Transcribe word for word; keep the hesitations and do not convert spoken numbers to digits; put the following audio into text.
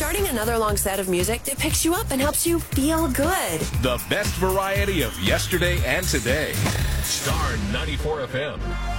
starting another long set of music that picks you up and helps you feel good. The best variety of yesterday and today. Star ninety-four F M.